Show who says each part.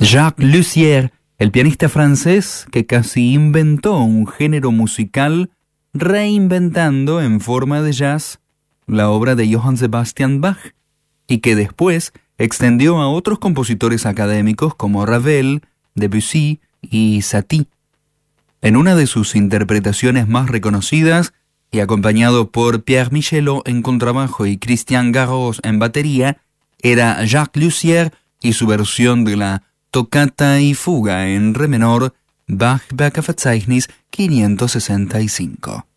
Speaker 1: Jacques Lussier, el pianista francés que casi inventó un género musical reinventando en forma de jazz la obra de Johann Sebastian Bach y que después extendió a otros compositores académicos como Ravel, Debussy y Satie. En una de sus interpretaciones más reconocidas, y acompañado por Pierre Michelot en contrabajo y Christian Garros en batería, era Jacques Lussier y su versión de la Toccata y Fuga en re menor, Bach Werkverzeichnis 565.